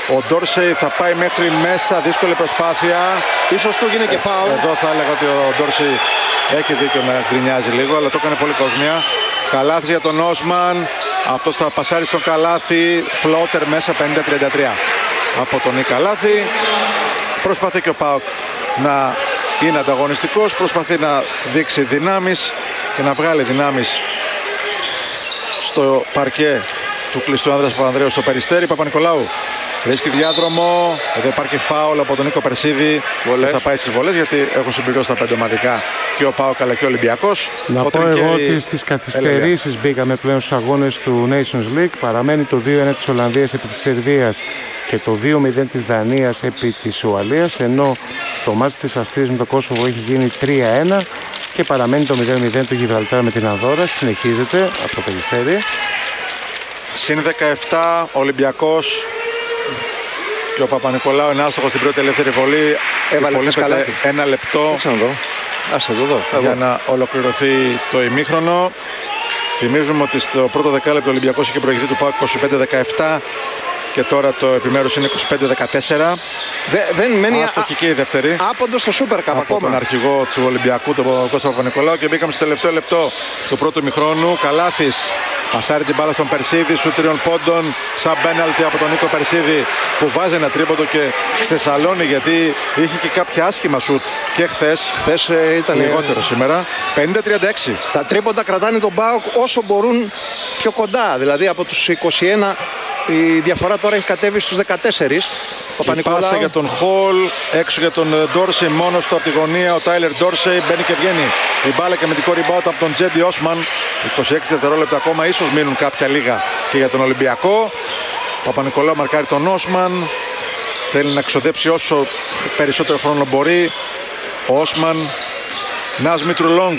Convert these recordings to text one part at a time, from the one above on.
Ο Ντόρσεϊ θα πάει μέχρι μέσα, δύσκολη προσπάθεια. Ίσως του γίνει και φάουλ. Εδώ θα έλεγα ότι ο Ντόρσεϊ έχει δίκιο να γκρινιάζει λίγο, αλλά το έκανε πολύ κόσμια. Καλάθι για τον Όσμαν. Αυτός θα πασάρει στον Καλάθι. Φλότερ μέσα, 50-33 από τον Καλάθι. Προσπαθεί και ο ΠΑΟΚ να είναι ανταγωνιστικός. Προσπαθεί να δείξει δυνάμεις και να βγάλει δυνάμεις στο παρκέ του κλειστού Άνδρας Παπανδρέου στο Περιστέρι. Παπα-Νικολάου βρίσκει διάδρομο. Εδώ υπάρχει φάουλ από τον Νίκο Περσίδη. Θα πάει στις βολές γιατί έχουν συμπληρώσει τα 5 ομαδικά και ο ΠΑΟΚ αλλά και ο Ολυμπιακός. Να πω εγώ ότι στις καθυστερήσεις μπήκαμε πλέον στους αγώνες του Nations League. Παραμένει το 2-1 της Ολλανδίας επί της Σερβίας και το 2-0 της Δανίας επί της Ουαλίας, ενώ το μάτς της Αυστρίας με το Κόσοβο έχει γίνει 3-1 και παραμένει το 0-0 του Γιβραλτάρ με την Ανδόρα. Συνεχίζεται από το Περιστέρι. Συν 17 Ολυμπιακός και ο Παπα-Νικολάου είναι άστοχος στην πρώτη ελεύθερη βολή. Έβαλε ένα λεπτό για να ολοκληρωθεί το ημίχρονο. Θυμίζουμε ότι στο πρώτο δεκάλεπτο ο Ολυμπιακός είχε προηγηθεί του ΠΑΟΚ 25-17 και τώρα το επιμέρους είναι 25-14. Δεν μένει αστοχική η δεύτερη. Άποντο στο Super Cup από ακόμα. Τον αρχηγό του Ολυμπιακού, τον Κώστα Παπα-Νικολάου, και μπήκαμε στο τελευταίο λεπτό του πρώτου ημιχρόνου. Καλάθης πασάρει την μπάλα στον Περσίδη, σου 3 πόντων, σαν πέναλτι από τον Νίκο Περσίδη που βάζει ένα τρίποντο και ξεσαλώνει γιατί είχε και κάποια άσχημα σουτ και χθες ήταν λιγότερο σήμερα. 50-36. Τα τρίποντα κρατάνε τον ΠΑΟΚ όσο μπορούν πιο κοντά, δηλαδή από τους 21 η διαφορά τώρα έχει κατέβει στους 14. Η πάσα για τον Χολ, έξω για τον Ντόρσεϊ, μόνος του από τη γωνία. Ο Τάιλερ Ντόρσεϊ μπαίνει και βγαίνει. Η μπάλα και με δικό rebound από τον Τζέντι Όσμαν. 26 δευτερόλεπτα ακόμα, ίσως μείνουν κάποια λίγα και για τον Ολυμπιακό. Ο Παπα-Νικολάου μαρκάρει τον Όσμαν. Θέλει να ξοδέψει όσο περισσότερο χρόνο μπορεί. Ο Όσμαν. Νας Μητρουλόγκ.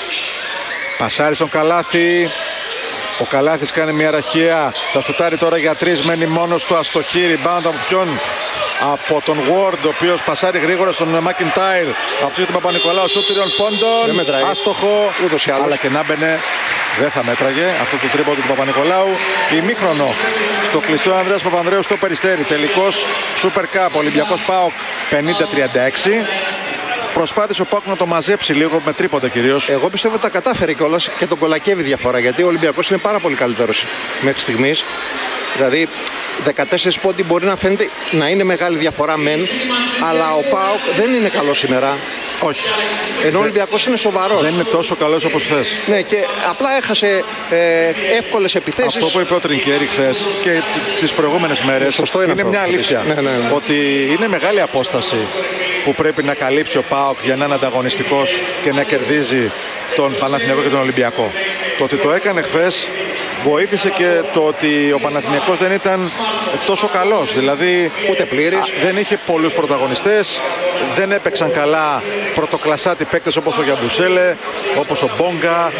Πασάρει στον Καλάθι. Ο Καλάθης κάνει μια ραχεία. Θα σουτάρει τώρα για 3. Μένει μόνος του. Αστοχή. Rebound από ποιον? Από τον Ward, ο οποίος πασάρει γρήγορα στον Μακιντάιρ. Από τον Παπα-Νικολάου. Σουτ 3 πόντων. Άστοχο. Ούτως ή άλλως. Αλλά και να μπαινε. Δεν θα μέτραγε αυτό το τρίποντο του Παπα-Νικολάου. Ημίχρονο στο κλειστό Ανδρέας Παπανδρέου στο Περιστέρι. Τελικός Super Cup. Ολυμπιακός ΠΑΟΚ 50-36. Προσπάθησε ο ΠΑΟΚ να το μαζέψει λίγο με τρίποντα κυρίως. Εγώ πιστεύω ότι τα κατάφερε κιόλας και τον κολακεύει διαφορά, γιατί ο Ολυμπιακός είναι πάρα πολύ καλύτερος μέχρι στιγμής. Δηλαδή 14 πόντι μπορεί να φαίνεται να είναι μεγάλη διαφορά μεν, αλλά ο ΠΑΟΚ δεν είναι καλός σήμερα. Όχι. Ενώ ο Ολυμπιακός είναι σοβαρός. Δεν είναι τόσο καλός όπως θες. Ναι, και απλά έχασε εύκολες επιθέσεις. Αυτό που είπε ο Τρινκέρι χθες και τις προηγούμενες μέρες είναι μια αλήθεια. Ναι. Ότι είναι μεγάλη απόσταση που πρέπει να καλύψει ο ΠΑΟΚ για να είναι ανταγωνιστικός και να κερδίζει τον Παναθηναϊκό και τον Ολυμπιακό. Το ότι το έκανε χθες βοήθησε και το ότι ο Παναθηναϊκός δεν ήταν τόσο καλός. Δηλαδή ούτε πλήρης. Δεν είχε πολλούς πρωταγωνιστές. Δεν έπαιξαν καλά πρωτοκλασάτι παίκτες όπως ο Γιαμπουσέλε, όπως ο Μπόγκα.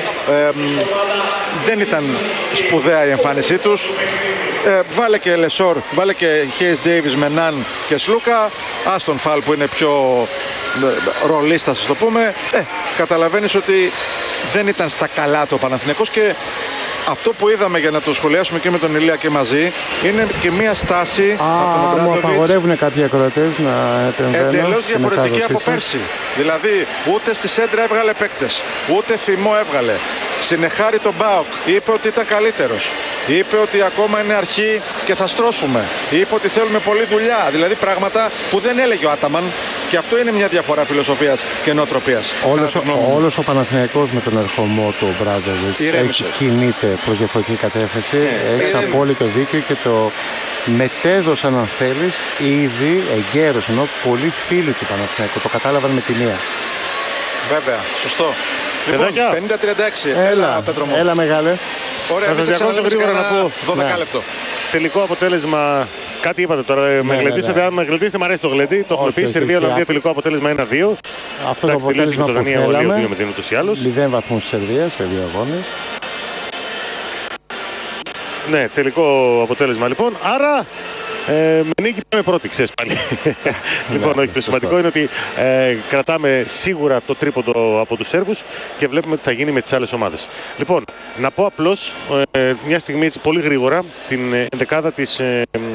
Δεν ήταν σπουδαία η εμφάνισή τους. Βάλε και Λεσόρ, βάλε και Χέις Ντέιβις με Ναν και Σλούκα. Άστον Φαλ που είναι πιο ρολίστας, ας το πούμε. Καταλαβαίνεις ότι δεν ήταν στα καλά το Παναθηναϊκός και αυτό που είδαμε, για να το σχολιάσουμε και με τον Ηλία και μαζί, είναι και μια στάση από τον Ομπράντοβιτς. Μου απαγορεύουν κάποιοι ακροατές να επεμβαίνουν. Εντελώς διαφορετική από πέρσι. Δηλαδή ούτε στη σέντρα έβγαλε παίκτες, ούτε θυμό έβγαλε. Συνεχάρη τον ΠΑΟΚ, είπε ότι ήταν καλύτερος. Είπε ότι ακόμα είναι αρχή και θα στρώσουμε. Είπε ότι θέλουμε πολλή δουλειά. Δηλαδή πράγματα που δεν έλεγε ο Άταμαν. Και αυτό είναι μια διαφορά φιλοσοφίας και νοοτροπίας. Όλος ο Παναθηναϊκός με τον ερχομό του Ομπράντοβιτς κινείται προς διαφορετική κατεύθυνση. Έχεις απόλυτο δίκιο και το μετέδωσαν, αν θέλεις, ήδη εγκαίρως, ενώ πολλοί φίλοι του Παναθηναϊκού το κατάλαβαν με τη μία. Βέβαια, σωστό. Λοιπόν, 50-36. Έλα μεγάλε. Ωραία, θα σας διακόψω γρήγορα να πω 12 λεπτό. Τελικό αποτέλεσμα, κάτι είπατε τώρα, με γλεντήσετε, αν με γλεντήσετε μου αρέσει το γλέντι, το έχουμε πει, Σερβία-Ολλανδία τελικό αποτέλεσμα 1-2. Αυτό το αποτέλεσμα που θέλαμε, 0 βαθμούς Σερβία σε 2 αγώνες. Ναι, τελικό αποτέλεσμα λοιπόν, άρα με νίκη πάμε πρώτοι, ξέρεις πάλι. Λοιπόν, όχι, το σημαντικό είναι ότι κρατάμε σίγουρα το τρίποντο από τους Σέρβους και βλέπουμε τι θα γίνει με τις άλλες ομάδες. Λοιπόν, να πω απλώς μια στιγμή έτσι πολύ γρήγορα την ενδεκάδα της